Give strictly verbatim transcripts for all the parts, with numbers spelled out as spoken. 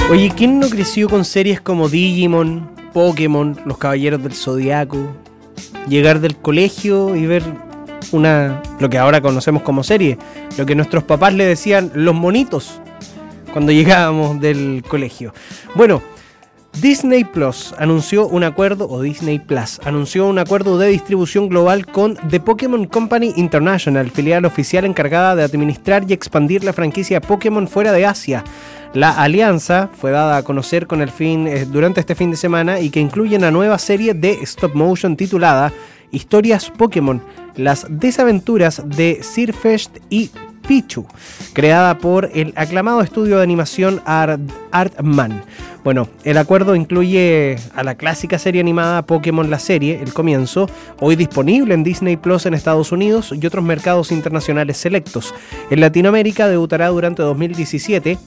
Oye, ¿quién no creció con series como Digimon, Pokémon, Los Caballeros del Zodiaco? Llegar del colegio y ver una, lo que ahora conocemos como serie, lo que nuestros papás le decían los monitos cuando llegábamos del colegio. Bueno, Disney Plus anunció un acuerdo, o Disney Plus anunció un acuerdo de distribución global con The Pokémon Company International, filial oficial encargada de administrar y expandir la franquicia Pokémon fuera de Asia. La alianza fue dada a conocer con el fin, eh, durante este fin de semana y que incluye una nueva serie de stop motion titulada Historias Pokémon, las desaventuras de Sirfetch'd y Pichu, creada por el aclamado estudio de animación Art, Artman. Bueno, el acuerdo incluye a la clásica serie animada Pokémon la serie, El Comienzo, hoy disponible en Disney Plus en Estados Unidos y otros mercados internacionales selectos. En Latinoamérica debutará durante dos mil diecisiete,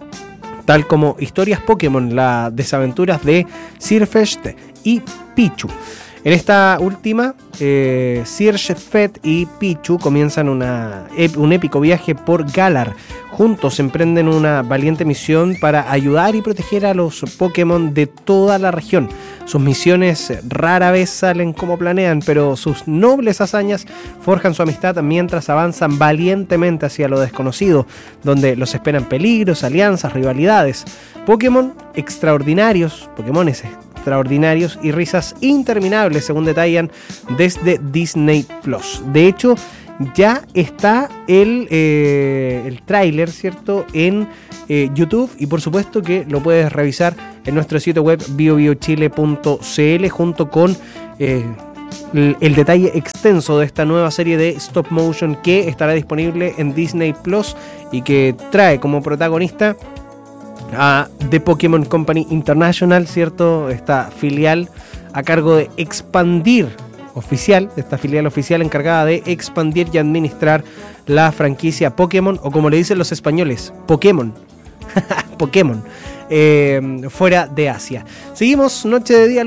tal como Historias Pokémon, las desaventuras de Sirfetch'd y Pichu. En esta última, eh, Sirfetch'd y Pichu comienzan una, un épico viaje por Galar. Juntos emprenden una valiente misión para ayudar y proteger a los Pokémon de toda la región. Sus misiones rara vez salen como planean, pero sus nobles hazañas forjan su amistad mientras avanzan valientemente hacia lo desconocido, donde los esperan peligros, alianzas, rivalidades. Pokémon extraordinarios, Pokémones extraordinarios y risas interminables, según detallan desde Disney Plus. De hecho, ya está el, eh, el tráiler, ¿cierto?, en eh, YouTube, y por supuesto que lo puedes revisar en nuestro sitio web bio bio chile punto c l junto con eh, el, el detalle extenso de esta nueva serie de stop motion que estará disponible en Disney Plus y que trae como protagonista a The Pokémon Company International, ¿cierto?, esta filial a cargo de expandir oficial, esta filial oficial encargada de expandir y administrar la franquicia Pokémon, o como le dicen los españoles, Pokémon. Pokémon, eh, fuera de Asia. Seguimos noche de día.